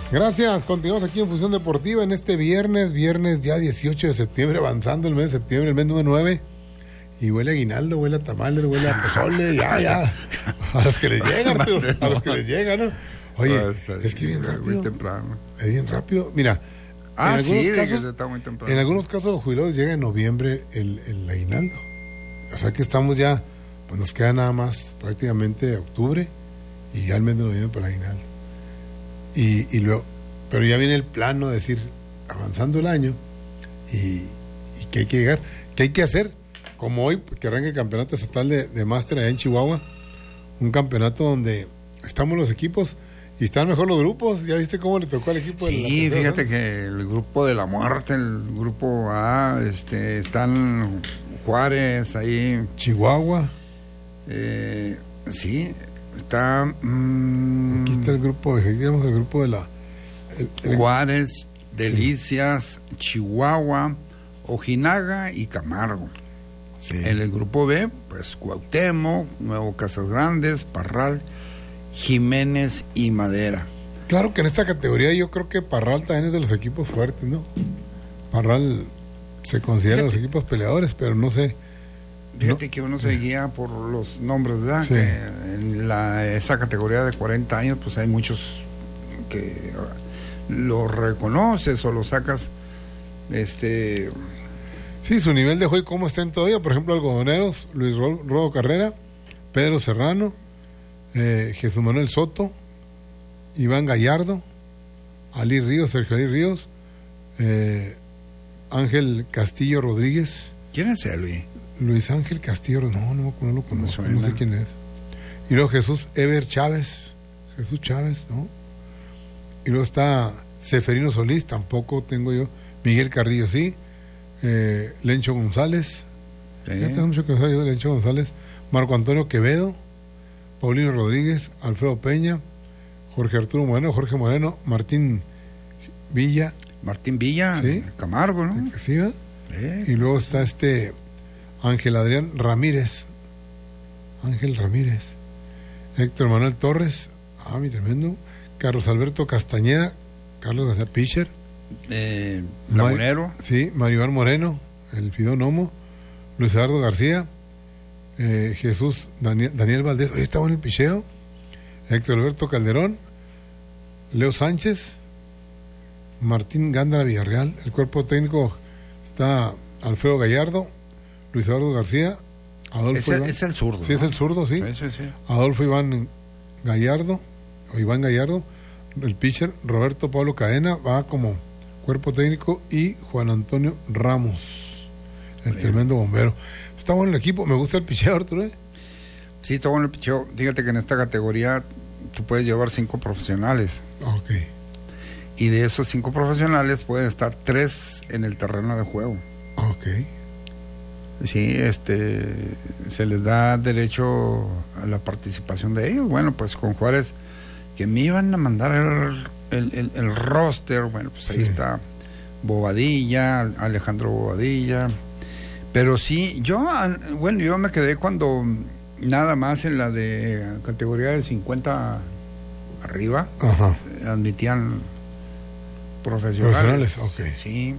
Gracias, continuamos aquí en Fusión Deportiva en este viernes ya 18 de septiembre, avanzando el mes de septiembre, el mes número 9. Y huele a aguinaldo, huele a tamales, huele a pozole, ya. A los que les llegan, Arturo, a los que les llegan, ¿no? Oye, es que bien rápido. Muy temprano. Es bien rápido. Mira, está muy temprano. En algunos casos los jubilados llega en noviembre el aguinaldo. O sea que estamos ya, pues nos queda nada más prácticamente octubre y ya el mes de noviembre para el aguinaldo. Y luego, pero ya viene el plano de decir, avanzando el año y que hay que llegar, que hay que hacer, como hoy que arranca el campeonato estatal de máster allá en Chihuahua, un campeonato donde estamos los equipos y están mejor los grupos. ¿Ya viste cómo le tocó al equipo? Sí, fíjate que el grupo de la muerte, el grupo A, están Juárez ahí, Chihuahua, sí. Está aquí está el grupo, digamos, el grupo de la Juárez, Delicias, sí. Chihuahua, Ojinaga y Camargo. Sí. En el grupo B, pues Cuauhtémoc, Nuevo Casas Grandes, Parral, Jiménez y Madera. Claro que en esta categoría yo creo que Parral también es de los equipos fuertes, ¿no? Parral se considera los equipos peleadores, pero no sé. Fíjate que uno se guía por los nombres, ¿verdad? Sí. Que en esa categoría de 40 años, pues hay muchos que lo reconoces o lo sacas, Sí, su nivel de juego, cómo estén todavía. Por ejemplo, Algodoneros, Luis Rodo Carrera, Pedro Serrano, Jesús Manuel Soto, Iván Gallardo, Ali Ríos, Sergio Ali Ríos, Ángel Castillo Rodríguez. ¿Quién es él, Luis Ángel Castillo, no lo conozco, no sé quién es. Y luego Jesús Chávez, ¿no? Y luego está Seferino Solís, tampoco tengo yo. Miguel Carrillo, sí. Lencho González, sí. Ya tengo mucho que saber yo, Lencho González. Marco Antonio Quevedo, Paulino Rodríguez, Alfredo Peña, Jorge Arturo Moreno, Jorge Moreno, Martín Villa, ¿sí? Camargo, ¿no? Sí, ¿verdad? Y luego está Ángel Adrián Ramírez, Héctor Manuel Torres, mi tremendo, Carlos Alberto Castañeda, Carlos García Pitcher, Lagunero, sí, Maribán Moreno, el Fideo Nomo, Luis Eduardo García, Jesús Daniel Valdés, hoy estaba en el picheo, Héctor Alberto Calderón, Leo Sánchez, Martín Gándara Villarreal. El cuerpo técnico está Alfredo Gallardo, Luis Eduardo García, Adolfo Iván. Es el zurdo. Sí, ¿no? Es el zurdo, sí. Sí. Adolfo Iván Gallardo, el pitcher Roberto Pablo Cadena va como cuerpo técnico y Juan Antonio Ramos, el tremendo bombero. Está bueno el equipo, me gusta el picheo, Arturo. Sí, está bueno el picheo. Fíjate que en esta categoría tú puedes llevar 5 profesionales. Ok. Y de esos 5 profesionales pueden estar 3 en el terreno de juego. Ok. Sí, se les da derecho a la participación de ellos. Bueno, pues con Juárez, que me iban a mandar el roster, bueno, pues ahí está Bobadilla, Alejandro Bobadilla. Pero sí, yo me quedé cuando nada más en la de categoría de 50 arriba. Ajá. Admitían profesionales. Okay. Sí,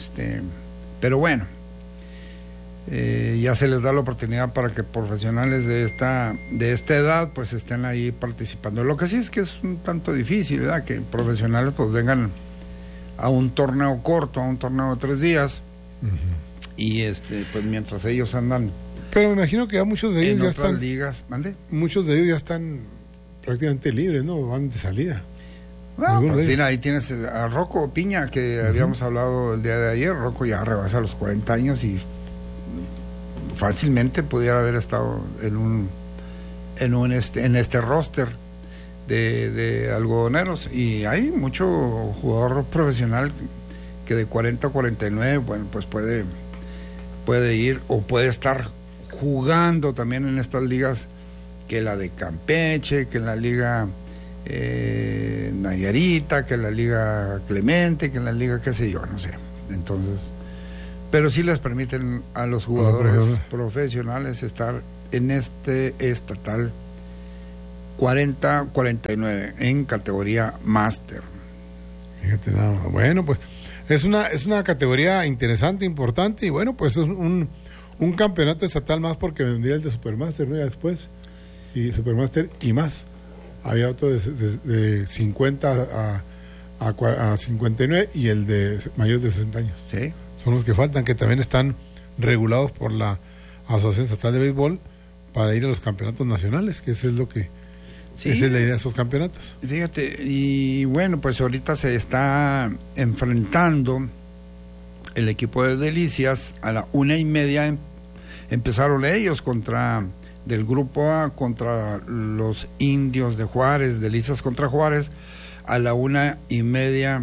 pero bueno, ya se les da la oportunidad para que profesionales de esta edad pues estén ahí participando. Lo que sí es que es un tanto difícil, ¿verdad? Que profesionales pues vengan a un torneo corto, a un torneo de 3 días. Uh-huh. Y pues mientras ellos andan. Pero me imagino que ya muchos de ellos en ya otras están ligas. ¿Mande? Muchos de ellos ya están prácticamente libres, ¿no? Van de salida. Bueno, pues mira, ahí tienes a Rocco Piña, que habíamos hablado el día de ayer. Rocco ya rebasa los 40 años y fácilmente pudiera haber estado en este roster de algodoneros. Y hay mucho jugador profesional que de 40 a 49, bueno, pues puede ir o puede estar jugando también en estas ligas, que la de Campeche, que la liga Nayarita, que la liga Clemente, que la liga qué sé yo, no sé. Entonces, pero sí les permiten a los jugadores profesionales estar en estatal 40-49 en categoría máster. Fíjate nada más. Bueno, pues es una categoría interesante, importante, y bueno, pues es un campeonato estatal más, porque vendría el de Supermaster, ¿no? Ya después, y Supermaster y más. Había otro de 50 a 59 y el de mayores de 60 años. Sí. Son los que faltan, que también están regulados por la Asociación Estatal de Béisbol para ir a los campeonatos nacionales, que eso es lo que... Sí. Esa es la idea de esos campeonatos. Fíjate, y bueno, pues ahorita se está enfrentando el equipo de Delicias a la 1:30. Empezaron ellos del grupo A contra los Indios de Juárez, Delicias contra Juárez, a la 1:30.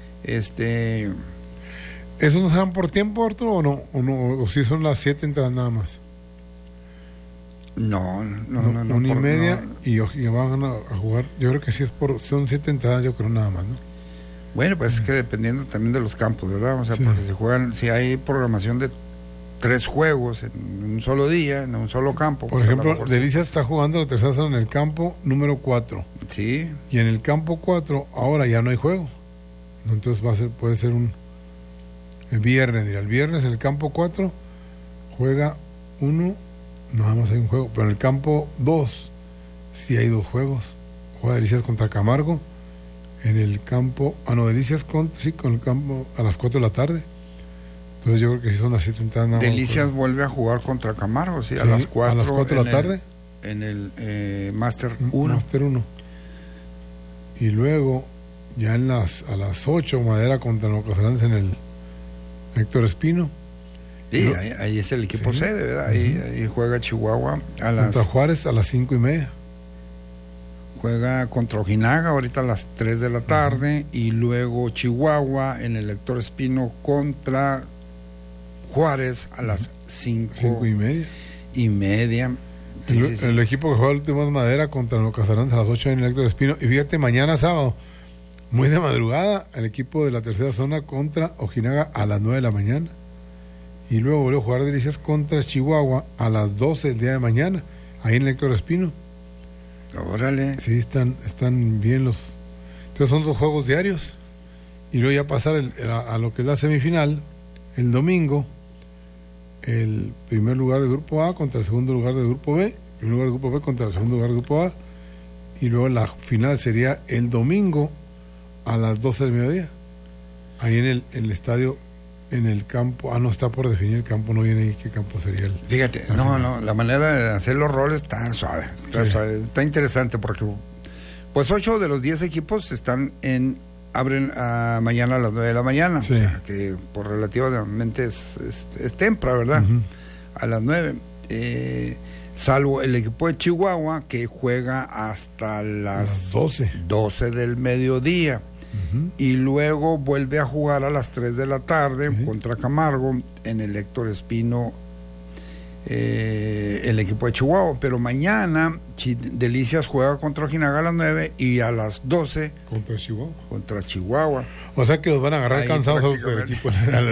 ¿Esos no serán por tiempo, Arturo, o no? ¿O si son las 7 entradas nada más? No. 1:30 y van a jugar. Yo creo que sí son 7 entradas, yo creo, nada más, ¿no? Bueno, pues es que dependiendo también de los campos, ¿verdad? O sea, sí. Porque si hay programación de 3 juegos en un solo día, en un solo campo. Por ejemplo, Delicias está jugando la tercera zona en el campo número 4. Sí. Y en el campo 4 ahora ya no hay juego. Entonces puede ser el viernes. El viernes en el campo 4 juega nada más hay un juego. Pero en el campo 2 sí hay 2 juegos. Juega Delicias contra Camargo. En el campo... Delicias con el campo a las 4 de la tarde. Entonces yo creo que sí son las 7 entradas. Delicias vuelve a jugar contra Camargo, ¿sí? A las 4. A las 4 de la tarde. En el Master 1. Master 1. Y luego, ya a las 8, Madera contra Nocaslantes en el Héctor Espino. Sí, ahí es el equipo sede, ¿verdad? Ahí juega Chihuahua contra Juárez a las 5:30. Juega contra Ojinaga ahorita a las 3 de la tarde. Y luego Chihuahua en el Héctor Espino contra Juárez a las 5:30. El equipo que juega el último es Madera contra los Casarantes a las 8 en el Héctor Espino. Y fíjate, mañana sábado, muy de madrugada, el equipo de la tercera zona contra Ojinaga a las 9 de la mañana. Y luego vuelve a jugar Delicias contra Chihuahua a las 12 del día de mañana, ahí en el Héctor Espino. Órale. Sí, están bien los... Entonces son 2 juegos diarios. Y luego ya pasar a lo que es la semifinal, el domingo, el primer lugar del grupo A contra el segundo lugar del grupo B, el primer lugar del grupo B contra el segundo lugar del grupo A, y luego la final sería el domingo a las 12 del mediodía, ahí en el estadio, en el campo. No está por definir el campo, no viene ahí qué campo sería Fíjate, la manera de hacer los roles está suave, está interesante, porque pues 8 de los 10 equipos abren mañana a las 9 de la mañana, sí. O sea, que por relativamente es temprano, ¿verdad? A las 9, salvo el equipo de Chihuahua, que juega hasta las 12 del mediodía, y luego vuelve a jugar a las 3 de la tarde contra Camargo en el Héctor Espino, el equipo de Chihuahua. Pero mañana Delicias juega contra Ojinaga a las 9 y a las 12 contra Chihuahua. O sea que los van a agarrar ahí cansados a los equipos.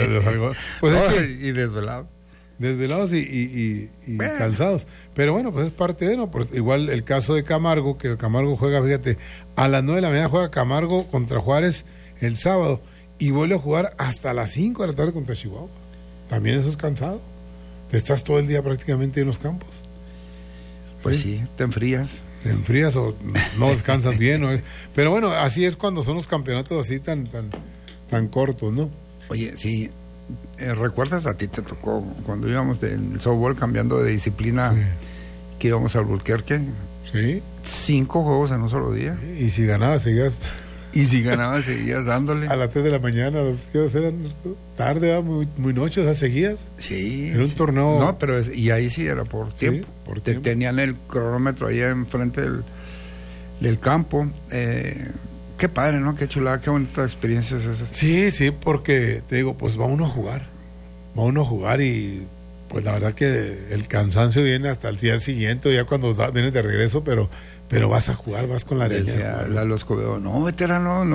Y desvelados y cansados. Pero bueno, pues es parte de pues igual el caso de Camargo, que Camargo juega, fíjate, a las 9 de la mañana juega Camargo contra Juárez el sábado y vuelve a jugar hasta las 5 de la tarde contra Chihuahua. También eso es cansado. Te estás todo el día prácticamente en los campos. Pues sí, te enfrías. Te enfrías o no descansas bien. Pero bueno, así es cuando son los campeonatos así tan cortos, ¿no? Oye, sí. ¿Recuerdas? A ti te tocó cuando íbamos del softball cambiando de disciplina, que íbamos al Albuquerque. Sí. 5 juegos en un solo día. Y si ganabas, seguías dándole. A las 3 de la mañana, eran tarde, muy noche, o sea, seguías. Sí. Era un torneo. No, pero y ahí sí era por tiempo. Tenían el cronómetro ahí enfrente del campo. Qué padre, ¿no? Qué chulada, qué bonita experiencia es esa. Sí, porque te digo, pues va uno a jugar y pues la verdad que el cansancio viene hasta el día siguiente, ya cuando vienes de regreso, pero vas a jugar, vas con la arena. Lalo Escobedo, no, veterano,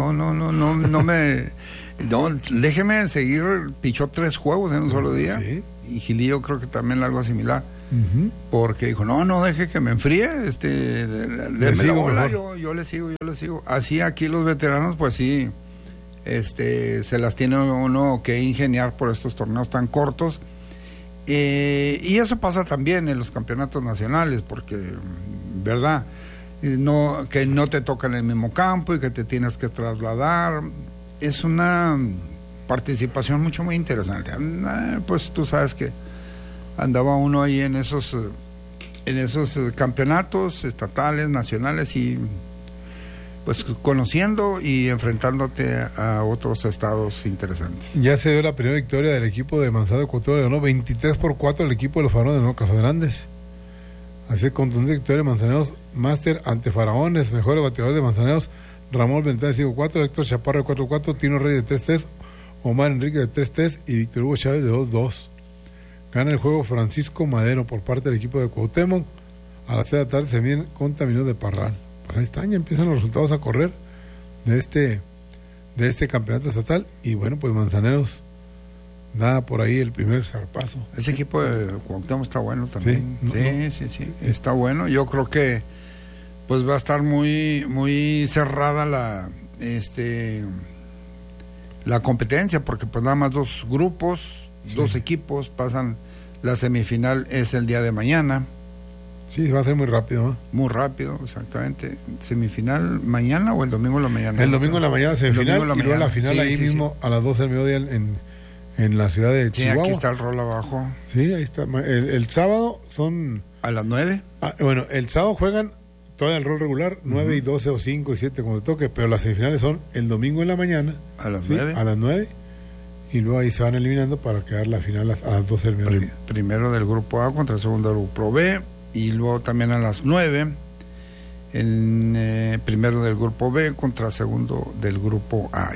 déjeme seguir, pichó 3 juegos en un solo día. Sí. Y Gilillo creo que también algo similar. Porque dijo, no deje que me enfríe, déme la bola, yo le sigo. Así aquí los veteranos, pues sí, se las tiene uno que ingeniar por estos torneos tan cortos. Y eso pasa también en los campeonatos nacionales, porque, ¿verdad? Que no te tocan el mismo campo y que te tienes que trasladar. Es una participación muy interesante. Pues tú sabes que andaba uno ahí en esos campeonatos estatales, nacionales, y pues conociendo y enfrentándote a otros estados interesantes. Ya se dio la primera victoria del equipo de Manzano de Cuauhtémoc, ganó 23-4 el equipo de los Faraones de Nuevo Casagrandes. Así contundente victoria de Manzaneros Máster ante Faraones. Mejores bateadores de Manzaneros: Ramón Ventana de 5-4, Héctor Chaparro de 4-4, Tino Rey de 3-3, Omar Enrique de 3-3 y Víctor Hugo Chávez de 2-2. Gana el juego Francisco Madero por parte del equipo de Cuauhtémoc. A las 6 de la tarde se viene Contaminó de Parral. Pues ahí están, ya empiezan los resultados a correr de este campeonato estatal. Y bueno, pues Manzaneros da por ahí el primer zarpazo. Ese equipo de Cuauhtémoc está bueno también. Sí, está bueno. Yo creo que pues va a estar muy cerrada la competencia, porque pues nada más 2 grupos, 2 equipos pasan. La semifinal es el día de mañana. Sí, va a ser muy rápido, ¿no? Muy rápido, exactamente. ¿Semifinal mañana o el domingo en la mañana? El domingo en la mañana semifinal, y luego la final mismo a las 12 del mediodía en la ciudad de Chihuahua. Aquí está el rol abajo. Sí, ahí está. El sábado son... ¿A las 9? Bueno, el sábado juegan todo el rol regular, 9 y 12 o 5 y 7 cuando toque, pero las semifinales son el domingo en la mañana. ¿A las 9? A las 9. Y luego ahí se van eliminando para quedar la final a las 12 del mediodía. Primero del grupo A contra el segundo del grupo B. Y luego también a las 9, primero del grupo B contra segundo del grupo A.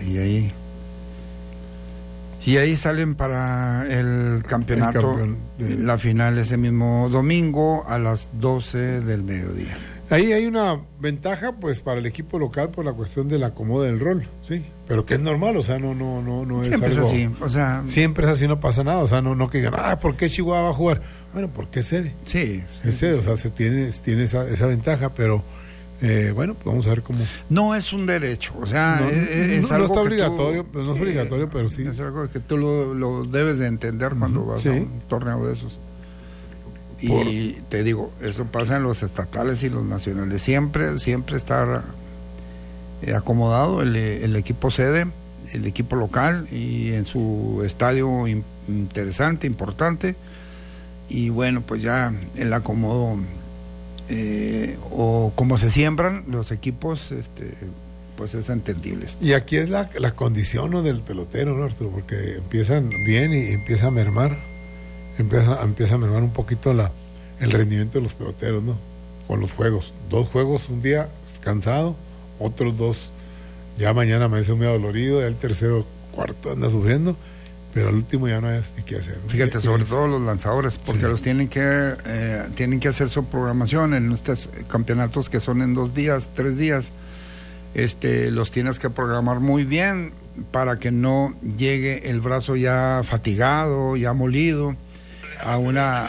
Y ahí salen para el campeonato. La final ese mismo domingo a las 12 del mediodía. Ahí hay una ventaja pues para el equipo local por la cuestión del acomodo del rol, sí, pero que es normal, o sea, no es siempre algo, es así, o sea, siempre es así, no pasa nada, o sea, no que digan, ¿por qué Chihuahua va a jugar? Bueno, porque es sede. Sí. Es sede, o sea, se tiene esa ventaja, pero bueno, pues vamos a ver cómo. No es un derecho, o sea, es algo no está que obligatorio, tú, no es obligatorio, pero sí. Es algo que tú lo debes de entender cuando vas a un torneo de esos. Y te digo, eso pasa en los estatales y los nacionales. Siempre está acomodado el equipo sede, el equipo local, y en su estadio interesante, importante. Y bueno, pues ya el acomodo o como se siembran los equipos, pues es entendible. Y aquí es la condición, ¿no?, del pelotero, ¿no, Arturo? Porque empiezan bien y empieza a mermar un poquito el rendimiento de los peloteros, ¿no? Con los juegos. 2 juegos un día cansado, otros 2 ya mañana amanece muy dolorido, ya el tercero, cuarto anda sufriendo, pero al último ya no hay ni qué hacer, ¿no? Fíjate, sobre todo los lanzadores, porque los tienen que hacer su programación en estos campeonatos que son en 2 días, 3 días. Los tienes que programar muy bien para que no llegue el brazo ya fatigado, ya molido a una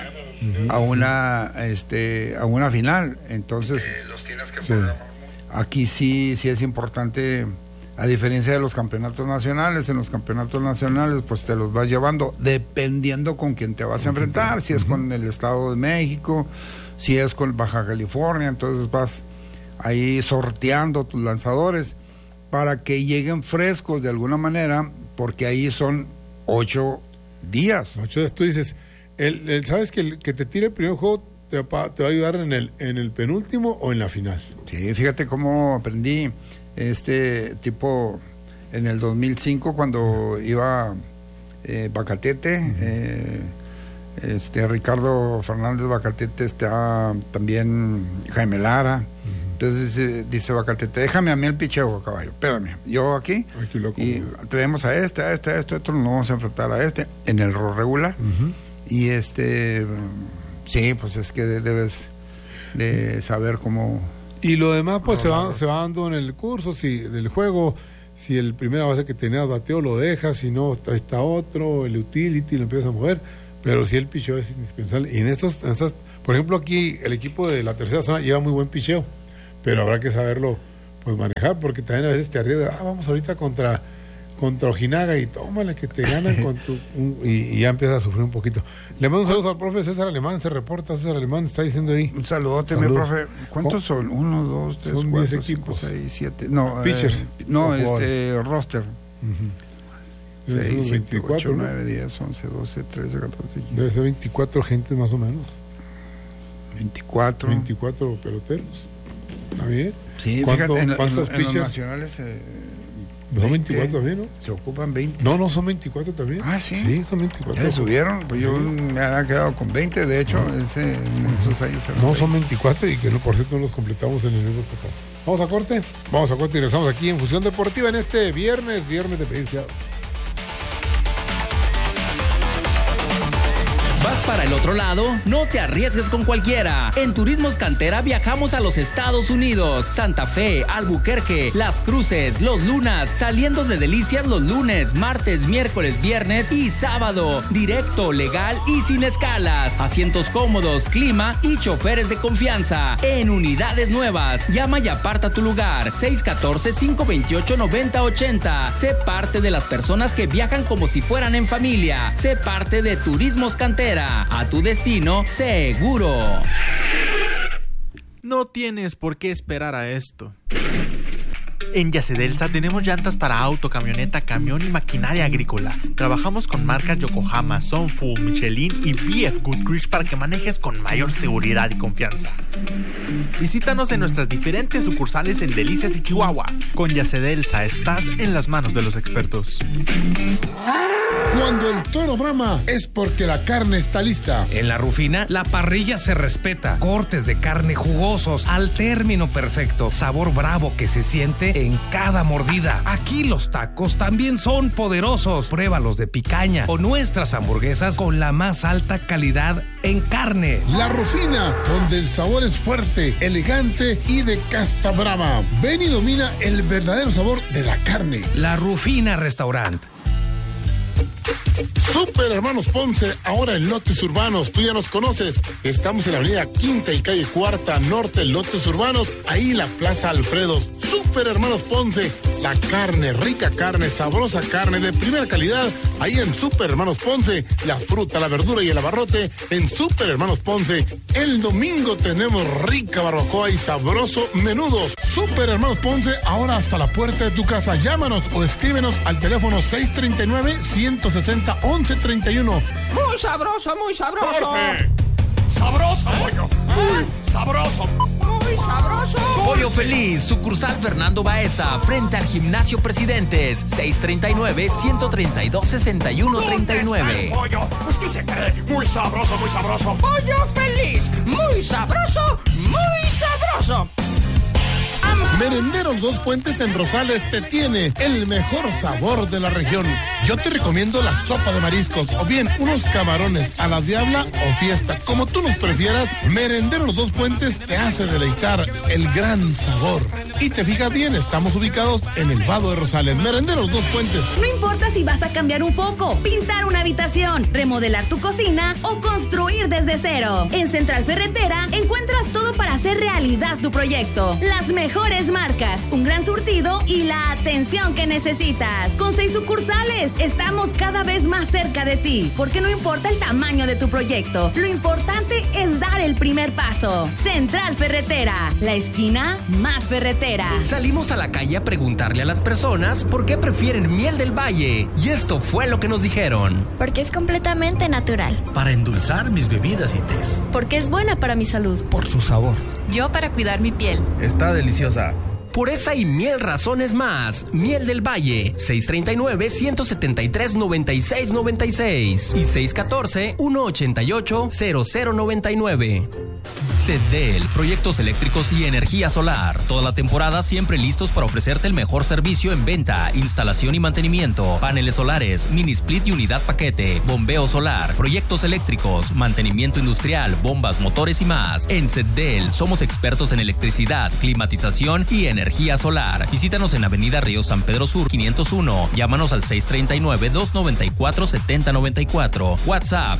final. Entonces los tienes que programar. Aquí sí es importante, a diferencia de los campeonatos nacionales. En los campeonatos nacionales pues te los vas llevando dependiendo con quién te vas a enfrentar, si es con el Estado de México, si es con Baja California, entonces vas ahí sorteando tus lanzadores para que lleguen frescos de alguna manera, porque ahí son 8 días. 8 días, tú dices, sabes que el que te tire el primer juego te va a ayudar en el penúltimo o en la final. Sí, fíjate cómo aprendí tipo en el 2005 cuando iba Bacatete, Ricardo Fernández Bacatete, está también Jaime Lara. Entonces dice Bacatete, déjame a mí el picheo, caballo, espérame, yo aquí y traemos a esto, nos vamos a enfrentar a en el rol regular. Y sí, pues es que debes de saber cómo. Y lo demás pues se va dando en el curso, del juego. Si el primera base que tenías bateo lo dejas, si no está otro, el utility lo empiezas a mover, pero si el picheo es indispensable. Y en estas, por ejemplo, aquí el equipo de la tercera zona lleva muy buen picheo, pero habrá que saberlo pues manejar, porque también a veces te arriesgas, vamos ahorita contra contra Ojinaga y tómale que te ganan con tu... y ya empiezas a sufrir un poquito. Le mando un saludo al profe César Alemán, se reporta César Alemán, está diciendo ahí. Un saludote, mi profe. ¿Cuántos son? 1, 2, 3, 4, 5, 6, 7. No, pitchers. Roster. 6, 24, 8, 9, 10, 11, 12, 13, 14, 15. Debe ser 24 gentes más o menos. 24 peloteros. ¿Está bien? Sí, ¿Cuántos en los nacionales... son 24 también, ¿no? Se ocupan 20. No, son 24 también. Ah, sí. Sí, son 24. ¿Ya le subieron? Pues yo me había quedado con 20, de hecho, en esos años. No, son 24 y que no, por cierto no los completamos en el mismo total. Vamos a corte y regresamos aquí en Fusión Deportiva en este viernes de pedir fiado. ¿Vas para el otro lado? No te arriesgues con cualquiera. En Turismos Cantera viajamos a los Estados Unidos, Santa Fe, Albuquerque, Las Cruces, Los Lunas, saliendo de Delicias los lunes, martes, miércoles, viernes y sábado. Directo, legal y sin escalas. Asientos cómodos, clima y choferes de confianza. En unidades nuevas. Llama y aparta tu lugar. 614-528-9080. Sé parte de las personas que viajan como si fueran en familia. Sé parte de Turismos Cantera. A tu destino seguro. No tienes por qué esperar a esto. En Yacedelsa tenemos llantas para auto, camioneta, camión y maquinaria agrícola. Trabajamos con marcas Yokohama, Sunfull, Michelin y BF Goodrich para que manejes con mayor seguridad y confianza. Visítanos en nuestras diferentes sucursales en Delicias y Chihuahua. Con Yacedelsa estás en las manos de los expertos. Cuando el toro brama es porque la carne está lista. En La Rufina, la parrilla se respeta. Cortes de carne jugosos al término perfecto. Sabor bravo que se siente en cada mordida. Aquí los tacos también son poderosos. Pruébalos de picaña o nuestras hamburguesas con la más alta calidad en carne. La Rufina, donde el sabor es fuerte, elegante y de casta brava. Ven y domina el verdadero sabor de la carne. La Rufina Restaurant. Super Hermanos Ponce, ahora en Lotes Urbanos, tú ya nos conoces. Estamos en la avenida Quinta y calle Cuarta Norte, Lotes Urbanos, ahí la Plaza Alfredos. Super Hermanos Ponce, la carne, rica carne, sabrosa carne de primera calidad, ahí en Super Hermanos Ponce. La fruta, la verdura y el abarrote en Super Hermanos Ponce. El domingo tenemos rica barbacoa y sabroso menudos. Super Hermanos Ponce, ahora hasta la puerta de tu casa. Llámanos o escríbenos al teléfono 639-160-1131. Muy sabroso, muy sabroso. ¡Corte! ¡Sabroso, pollo! ¡Muy sabroso! Muy sabroso. Pollo Feliz, sucursal Fernando Baeza, frente al Gimnasio Presidentes, 639-132-6139. Pollo, pues ¿qué se cree? Muy sabroso, muy sabroso. Pollo Feliz, muy sabroso, muy sabroso. Merenderos Dos Puentes en Rosales te tiene el mejor sabor de la región. Yo te recomiendo la sopa de mariscos o bien unos camarones a la diabla o fiesta. Como tú nos prefieras, Merenderos Dos Puentes te hace deleitar el gran sabor. Y te fijas bien, estamos ubicados en el Vado de Rosales. Merenderos Dos Puentes. No importa si vas a cambiar un foco, pintar una habitación, remodelar tu cocina o construir desde cero. En Central Ferretera encuentras todo para hacer realidad tu proyecto. Las mejores marcas, un gran surtido y la atención que necesitas. Con 6 sucursales, estamos cada vez más cerca de ti, porque no importa el tamaño de tu proyecto, lo importante es dar el primer paso. Central Ferretera, la esquina más ferretera. Salimos a la calle a preguntarle a las personas por qué prefieren miel del valle, y esto fue lo que nos dijeron. Porque es completamente natural. Para endulzar mis bebidas y tés. Porque es buena para mi salud. Por su sabor. Yo para cuidar mi piel. Está deliciosa. Por esa y mil razones más, Miel del Valle, 639-173-9696 y 614-188-0099. CEDEL, proyectos eléctricos y energía solar. Toda la temporada siempre listos para ofrecerte el mejor servicio en venta, instalación y mantenimiento. Paneles solares, mini split y unidad paquete, bombeo solar, proyectos eléctricos, mantenimiento industrial, bombas, motores y más. En CEDEL somos expertos en electricidad, climatización y energía solar. Visítanos en Avenida Río San Pedro Sur 501. Llámanos al 639-294-7094. WhatsApp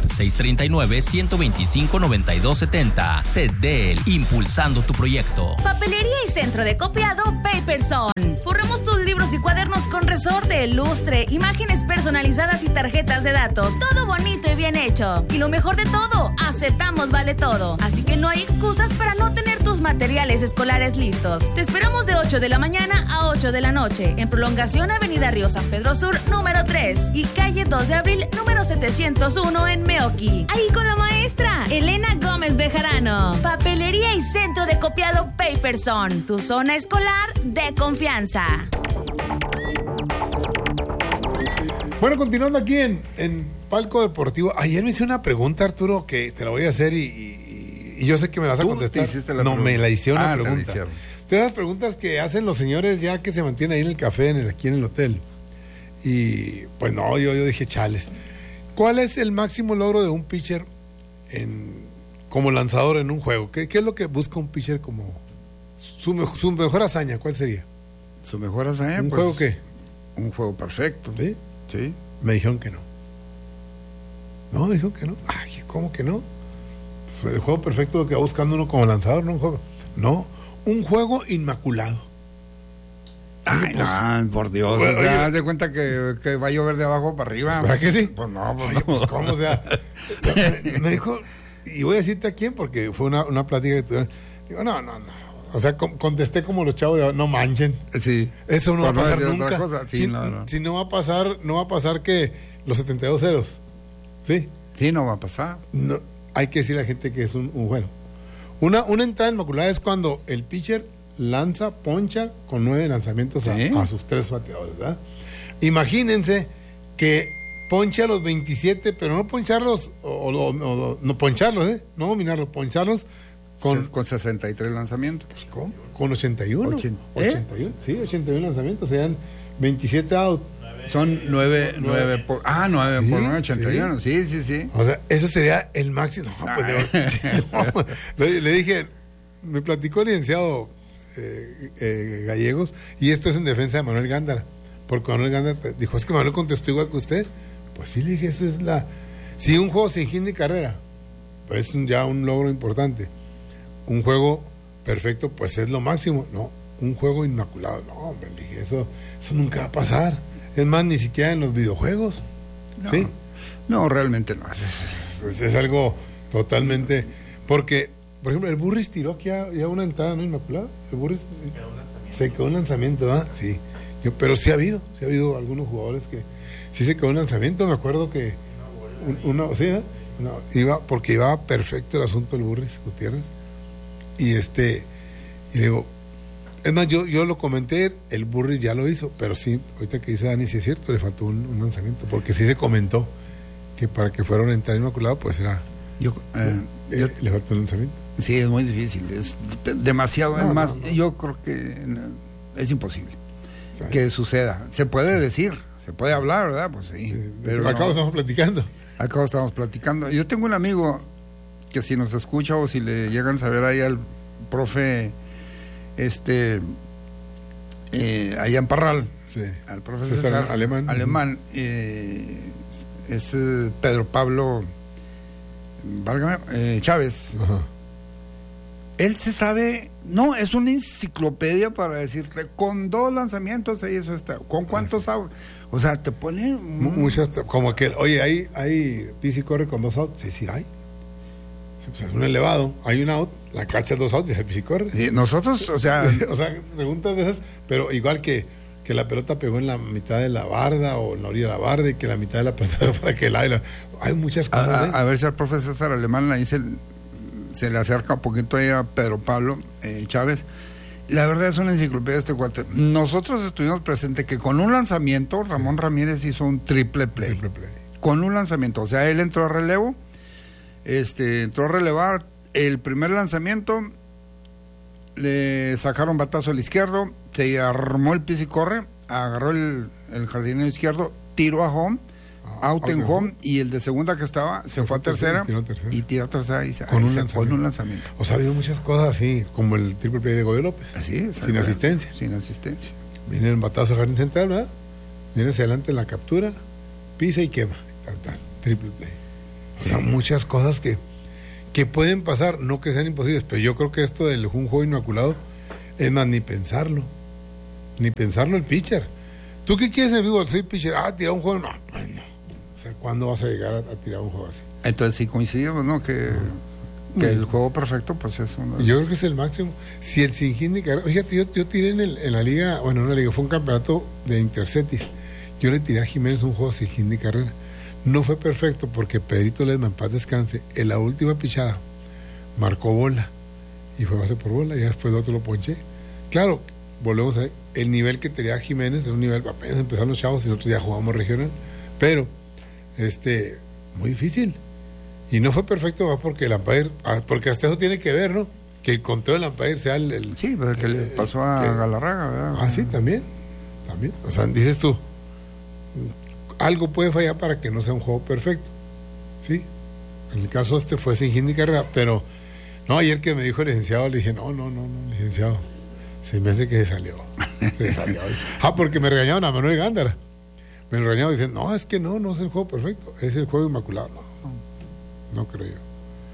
639-125-9270. CEDEL, impulsando tu proyecto. Papelería y centro de copiado Paperson. Forramos tus libros y cuadernos con resorte, lustre, imágenes personalizadas y tarjetas de datos. Todo bonito y bien hecho. Y lo mejor de todo, aceptamos vale todo. Así que no hay excusas para no tener tus materiales escolares listos. Te esperamos de 8 de la mañana a 8 de la noche en prolongación Avenida Río San Pedro Sur, número 3 y calle 2 de abril, número 701 en Meoqui. Ahí con la maestra Elena Gómez Bejarano. Papelería y centro de copiado Paperson, tu zona escolar de confianza. Bueno, continuando aquí en Palco Deportivo. Ayer me hice una pregunta, Arturo, que te la voy a hacer y yo sé que me la vas a contestar. Me la hicieron una pregunta. De esas preguntas que hacen los señores ya que se mantienen ahí en el café, aquí en el hotel. Y pues no, yo dije, chales. ¿Cuál es el máximo logro de un pitcher como lanzador en un juego? ¿Qué es lo que busca un pitcher como su mejor hazaña? ¿Cuál sería? ¿Su mejor hazaña? ¿Un juego qué? Un juego perfecto. ¿Sí? Sí. Me dijeron que no. No, me dijeron que no. Ay, ¿cómo que no? Pues el juego perfecto lo que va buscando uno como lanzador, no un juego. No, un juego inmaculado. Ay, pues, no, por Dios. Bueno, o sea, haz de cuenta que va a llover de abajo para arriba. ¿Verdad que sí? Pues no, pues, oye, pues ¿cómo? O sea, me dijo, y voy a decirte a quién, porque fue una plática que tuvieron. Digo, no. O sea, contesté como los chavos de no manchen. Sí. Eso no va a pasar nunca. Sí, si no va a pasar que los 72 ceros. ¿Sí? Sí, no va a pasar. No, hay que decirle a la gente que es un juego. Una entrada inmaculada es cuando el pitcher poncha con 9 lanzamientos a sus 3 bateadores, ¿verdad? Imagínense que ponche a los 27, pero no poncharlos, no poncharlos, no dominarlos, poncharlos con 63 lanzamientos. Pues, ¿cómo? Con 81. 81. Sí, 81 lanzamientos, serían 27 out. Son 9 por 9, 81. Sí. O sea, eso sería el máximo. No, pues, le dije, me platicó el licenciado Gallegos, y esto es en defensa de Manuel Gándara, porque Manuel Gándara dijo, es que Manuel contestó igual que usted. Pues sí, le dije, esa es si un juego sin hit ni carrera, pues es ya un logro importante. Un juego perfecto, pues es lo máximo. No, un juego inmaculado, no, hombre, le dije, eso nunca va a pasar. Es más, ni siquiera en los videojuegos. No, ¿sí? No, realmente no. Es algo totalmente... Porque, por ejemplo, el Burris tiró aquí ya una entrada, ¿no? Inmaculada. El Burris se quedó un lanzamiento, ¿verdad? Sí. Pero sí ha habido algunos jugadores que sí se quedó un lanzamiento. Me acuerdo que porque iba perfecto el asunto del Burris Gutiérrez. Y digo, es más, yo lo comenté, el Burris ya lo hizo, pero sí, ahorita que dice Dani, sí es cierto, le faltó un lanzamiento, porque sí se comentó que para que fuera una entrada inmaculada, pues era... le faltó un lanzamiento. Sí, es muy difícil, es demasiado, yo creo que es imposible que suceda. Se puede decir, se puede hablar, ¿verdad? Pues sí. Pero acá estamos platicando. Yo tengo un amigo que si nos escucha o si le llegan a saber ahí al profe allá en Parral, al profe César alemán, es Pedro Pablo Chávez. Ajá. Él se sabe, no, es una enciclopedia para decirte, con 2 lanzamientos ahí eso está, con cuántos outs, o sea, te pone muchas, como que, oye, hay pisa y corre con 2 outs, sí hay. Pues es un elevado, hay un out, la cacha 2 outs y el pisa y corre. Sí, nosotros, o sea, preguntas de esas, pero igual que la pelota pegó en la mitad de la barda o en la orilla de la barda y que la mitad de la pelota para que el aire, hay muchas cosas. A ver si al profesor César Alemán ahí se le acerca un poquito ahí a Pedro Pablo Chávez. La verdad es una enciclopedia este cuate. Nosotros estuvimos presentes que con un lanzamiento Ramón Ramírez hizo un triple play. Con un lanzamiento, o sea, él entró a relevo, entró a relevar el primer lanzamiento, le sacaron batazo al izquierdo, se armó el pis y corre, agarró el jardinero izquierdo, tiró a home, out en home, y el de segunda que estaba se fue a tercera y tiró a tercera y con un lanzamiento. O sea, ha habido muchas cosas así, como el triple play de Goyo López. Así, sin asistencia. Viene el batazo al jardín central, ¿verdad? Viene hacia adelante en la captura, pisa y quema. Triple play. O sea, muchas cosas que pueden pasar, no que sean imposibles, pero yo creo que esto del un juego inmaculado es más, ni pensarlo el pitcher. ¿Tú qué quieres en vivo? Soy pitcher. Tirar un juego. No, pues no. O sea, ¿cuándo vas a llegar a tirar un juego así? Entonces sí coincidimos, ¿no? Que el juego perfecto, pues es uno. Yo creo que es el máximo. Si el sin hit ni carrera. Fíjate, yo tiré en la liga, bueno, no la liga, fue un campeonato de Intercetis. Yo le tiré a Jiménez un juego sin hit ni carrera. No fue perfecto porque Pedrito Ledesma, en paz descanse, en la última pichada marcó bola y fue base por bola, y después el otro lo ponché. Claro, volvemos a ver, el nivel que tenía Jiménez era un nivel, apenas empezaron los chavos y nosotros ya jugamos regional, pero muy difícil. Y no fue perfecto más porque el umpire, porque hasta eso tiene que ver, ¿no? Que el conteo del umpire sea el sí, pues el que le pasó a Galarraga, ¿verdad? Sí, también. O sea, dices tú, algo puede fallar para que no sea un juego perfecto, ¿sí? En el caso fue sin hit ni carrera, pero no, ayer que me dijo el licenciado, le dije, no, licenciado, se me hace que se salió. Porque me regañaban a Manuel Gándara. Me lo regañaban y dicen, no, es que no es el juego perfecto, es el juego inmaculado. No creo yo.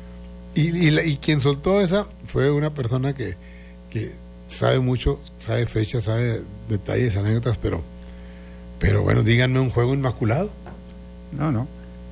Y quien soltó esa fue una persona que sabe mucho, sabe fechas, sabe detalles, anécdotas, pero bueno, díganme un juego inmaculado. No,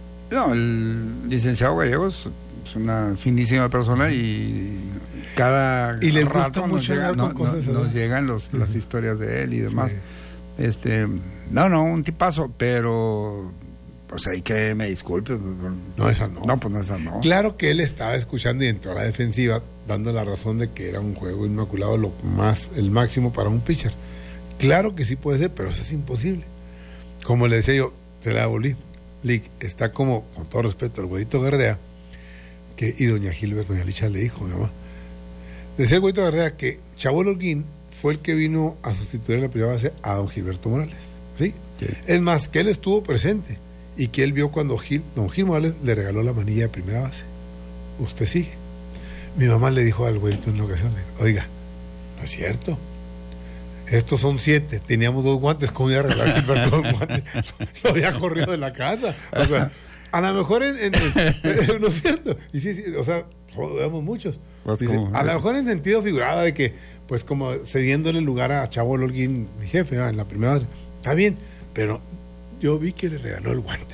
el licenciado Gallegos es una finísima persona y cada y le rato gusta mucho nos llegan las historias de él y demás. Sí. Un tipazo, pero pues ahí que me disculpe. No, esa no. No, pues no, esa no. Claro que él estaba escuchando y entró a la defensiva dando la razón de que era un juego inmaculado, el máximo para un pitcher. Claro que sí puede ser, pero eso es imposible. Como le decía yo, se la devolví. Está como, con todo respeto, el güerito Gardea, y doña Gilbert, doña Licha le dijo, mi mamá. Decía el güerito Gardea que Chavo Holguín fue el que vino a sustituir en la primera base a don Gilberto Morales. ¿Sí? Es más, que él estuvo presente y que él vio cuando don Gil Morales le regaló la manilla de primera base. Usted sigue. Mi mamá le dijo al güerito en una ocasión, oiga, no es cierto. Estos son 7, teníamos 2 guantes, ¿cómo iba a regalar Gilberto 2 guantes? Lo había corrido de la casa. O sea, a lo mejor no es cierto. Y sí, o sea, vemos muchos. Pues dice, a lo mejor en sentido figurado de que, pues como cediéndole el lugar a Chavo Holguín, mi jefe, en la primera base. Está bien, pero yo vi que le regaló el guante.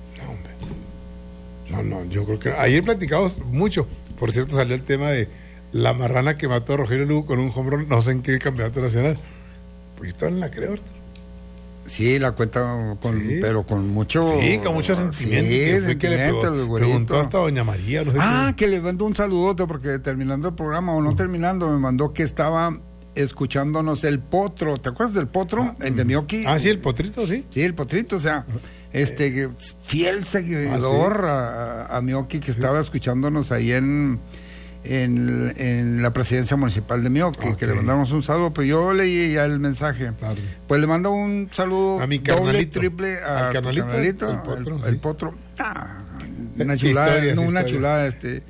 No, hombre. No, yo creo que ayer platicamos mucho. Por cierto, salió el tema de la marrana que mató a Rogelio Lugo con un home run, no sé en qué campeonato nacional. Pues yo todavía no la creo, Arturo. Sí, la cuenta pero con mucho... Sí, con mucho sentimiento. Sí, que le preguntó hasta doña María. No sé que le mandó un saludote porque terminando el programa o no terminando, me mandó que estaba escuchándonos el Potro. ¿Te acuerdas del Potro? El de Mioki. Sí, el Potrito, sí. Sí, el Potrito, o sea, fiel seguidor a Mioki, que estaba escuchándonos ahí en la presidencia municipal de Mioki, que le mandamos un saludo, pero yo leí ya el mensaje. Tarde. Pues le mando un saludo a mi doble, triple a al carnalito, el Potro. Una chulada, chulada, de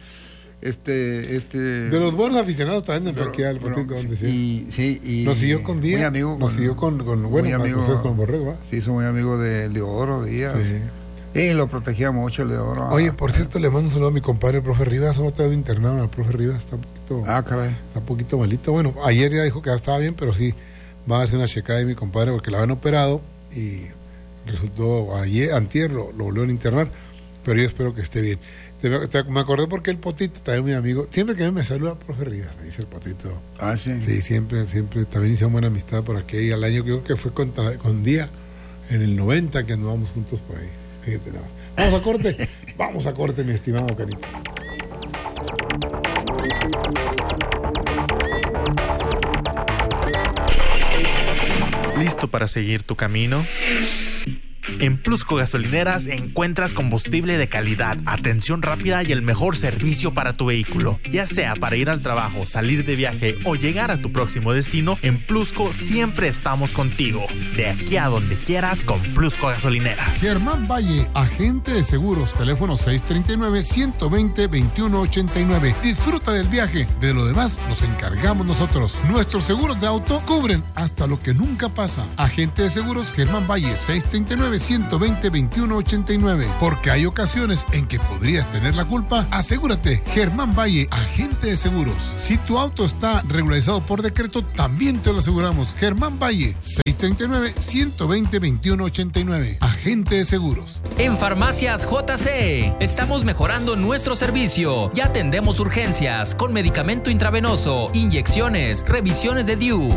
los buenos aficionados también de Mioki al Potito, donde sí, nos siguió con Díaz, nos siguió con Borrego, sí, soy muy amigo de Leodoro Díaz. Sí. Y lo protegía mucho el de oro. Oye, por cierto, le mando un saludo a mi compadre, el profe Rivas. Hemos estado internado al profe Rivas. Está un poquito malito. Bueno, ayer ya dijo que ya estaba bien, pero sí va a darse una checada de mi compadre porque lo habían operado y resultó antier lo volvieron a internar, pero yo espero que esté bien. Me acordé porque el Potito, también mi amigo, siempre que me saluda, profe Rivas, me dice el Potito. Sí. Sí, siempre también hicimos buena amistad por aquí. Al año creo que fue con Día, en el 90, que andábamos juntos por ahí. Fíjate nada. Vamos a corte, mi estimado Carito. ¿Listo para seguir tu camino? En Plusco Gasolineras encuentras combustible de calidad, atención rápida y el mejor servicio para tu vehículo. Ya sea para ir al trabajo, salir de viaje o llegar a tu próximo destino, en Plusco siempre estamos contigo. De aquí a donde quieras con Plusco Gasolineras. Germán Valle, agente de seguros, teléfono 639-120-2189. Disfruta del viaje, de lo demás nos encargamos nosotros. Nuestros seguros de auto cubren hasta lo que nunca pasa. Agente de seguros Germán Valle, 639 639-120-2189. Porque hay ocasiones en que podrías tener la culpa. Asegúrate. Germán Valle, agente de seguros. Si tu auto está regularizado por decreto, también te lo aseguramos. Germán Valle, 639-120-2189. Agente de seguros. En Farmacias JC estamos mejorando nuestro servicio. Ya atendemos urgencias con medicamento intravenoso, inyecciones, revisiones de DIU,